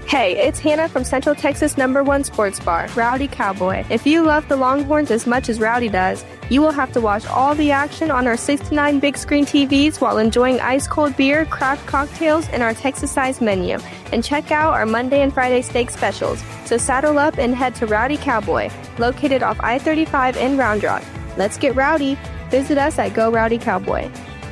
Hey, it's Hannah from Central Texas #1 sports bar, Rowdy Cowboy. If you love the Longhorns as much as Rowdy does, you will have to watch all the action on our 69 big screen TVs while enjoying ice-cold beer, craft cocktails, and our Texas-sized menu. And check out our Monday and Friday steak specials. So saddle up and head to Rowdy Cowboy, located off I-35 in Round Rock. Let's get rowdy. Visit us at Go Rowdy Cowboy.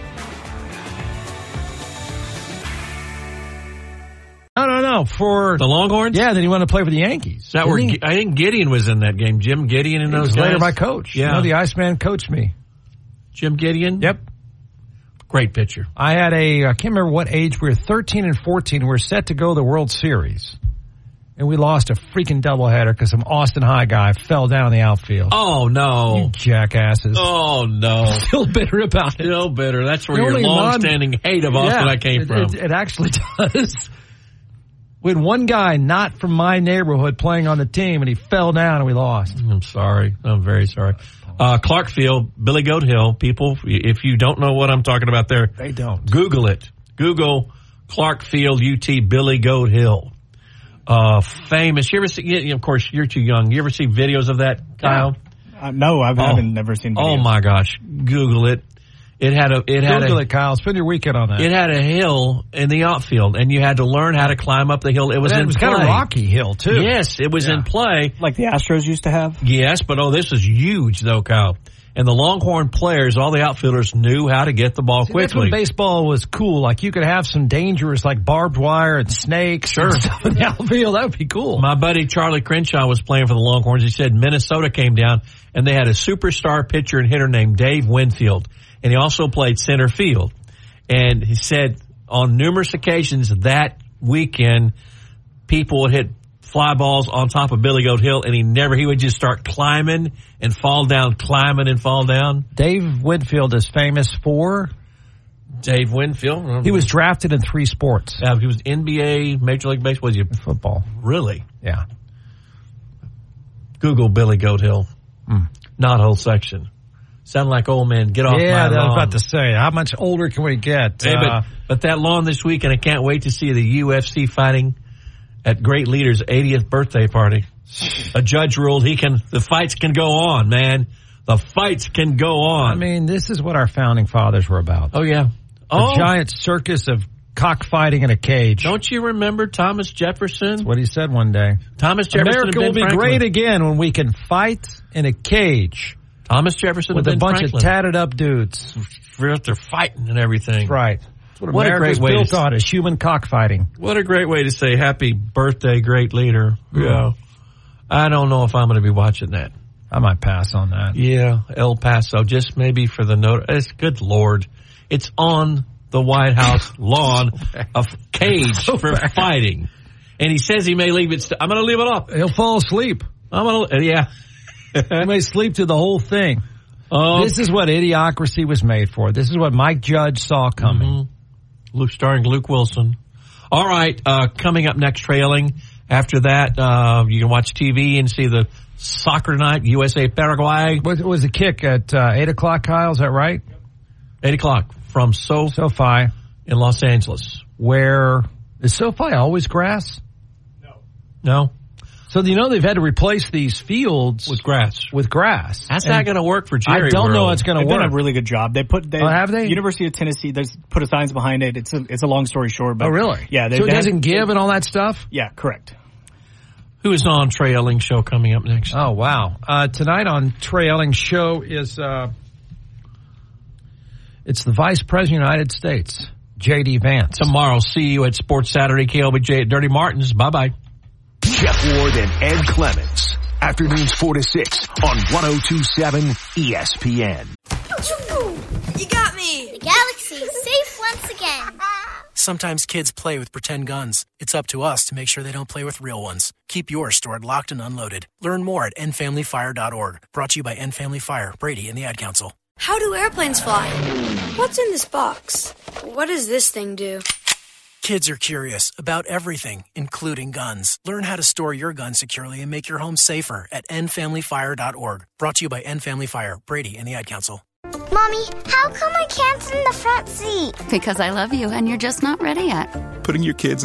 No. For the Longhorns? Yeah, then he wanted to play for the Yankees. I think Gideon was in that game. Jim Gideon and those guys. Later my coach. Yeah. The Iceman coached me. Jim Gideon? Yep. Great pitcher. I had I can't remember what age, we were 13 and 14. We were set to go to the World Series. And we lost a freaking doubleheader because some Austin High guy fell down in the outfield. Oh, no. You jackasses. Oh, no. Still bitter about it. Still bitter. That's where your long-standing hate of Austin I came from. It actually does. We had one guy not from my neighborhood playing on the team, and he fell down, and we lost. I'm sorry. I'm very sorry. Clark Field, Billy Goat Hill. People, if you don't know what I'm talking about there, they don't. Google it. Google Clark Field, UT, Billy Goat Hill. Famous. You ever see, of course, you're too young. You ever see videos of that, Kyle? No, I haven't never seen videos. Oh, my gosh. Google it. Google it, Kyle. Spend your weekend on that. It had a hill in the outfield, and you had to learn how to climb up the hill. It was kind of a rocky hill, too. Yes, it was in play. Like the Astros used to have? Yes, but this is huge, though, Kyle. And the Longhorn players, all the outfielders knew how to get the ball quickly. That's when baseball was cool. Like, you could have some dangerous, like, barbed wire and snakes and stuff in the outfield. That would be cool. My buddy Charlie Crenshaw was playing for the Longhorns. He said Minnesota came down, and they had a superstar pitcher and hitter named Dave Winfield. And he also played center field. And he said on numerous occasions that weekend, people would hit fly balls on top of Billy Goat Hill, and he would just start climbing and fall down, climbing and fall down. Dave Winfield is famous for? Dave Winfield? He was drafted in 3 sports. He was NBA, Major League Baseball. Was he football? Really? Yeah. Google Billy Goat Hill. Not whole section. Sound like old man. Get off my lawn. Yeah, I was about to say. How much older can we get? Hey, but that lawn this week, and I can't wait to see the UFC fighting at Great Leader's 80th birthday party. A judge ruled the fights can go on, man. The fights can go on. I mean, this is what our founding fathers were about. Oh, yeah. A giant circus of cockfighting in a cage. Don't you remember Thomas Jefferson? That's what he said one day. Thomas Jefferson. America will be great again when we can fight in a cage. Thomas Jefferson with a bunch of tatted up dudes. They're fighting and everything. That's right. That's what America's built on, is human cockfighting. What a great way to say happy birthday, great leader. Yeah. I don't know if I'm going to be watching that. I might pass on that. Yeah, El Paso, just maybe for the note. Good Lord. It's on the White House lawn, a cage for fighting. And he says he may leave it. I'm going to leave it up. He'll fall asleep. Yeah. He may sleep through the whole thing. This is what Idiocracy was made for. This is what Mike Judge saw coming. Starring Luke Wilson. All right, coming up next, trailing. After that, you can watch TV and see the soccer tonight, USA Paraguay. What was the kick at 8 o'clock, Kyle? Is that right? 8 o'clock from SoFi in Los Angeles. Where is SoFi always grass? No. So, they've had to replace these fields with grass. That's not going to work for Jerry. I don't know it's going to work. They've done a really good job. Have they? University of Tennessee, they put a signs behind it. It's a long story short. But really? Yeah. So it doesn't give and all that stuff? Yeah, correct. Who is on Trey Elling's show coming up next? Oh, wow. Tonight on Trey Elling's show is it's the Vice President of the United States, J.D. Vance. Tomorrow, see you at Sports Saturday, KLBJ at Dirty Martin's. Bye-bye. Jeff Ward and Ed Clements. Afternoons 4 to 6 on 102.7 ESPN. You got me! The galaxy is safe once again. Sometimes kids play with pretend guns. It's up to us to make sure they don't play with real ones. Keep yours stored locked and unloaded. Learn more at endfamilyfire.org. Brought to you by End Family Fire, Brady, and the Ad Council. How do airplanes fly? What's in this box? What does this thing do? Kids are curious about everything, including guns. Learn how to store your gun securely and make your home safer at endfamilyfire.org. Brought to you by End Family Fire, Brady, and the Ad Council. Mommy, how come I can't sit in the front seat? Because I love you and you're just not ready yet. Putting your kids